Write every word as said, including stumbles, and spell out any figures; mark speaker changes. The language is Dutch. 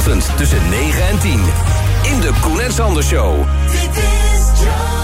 Speaker 1: Zaterdagochtend tussen negen en tien. In de Koen en Sander Show.
Speaker 2: Dit is Joe.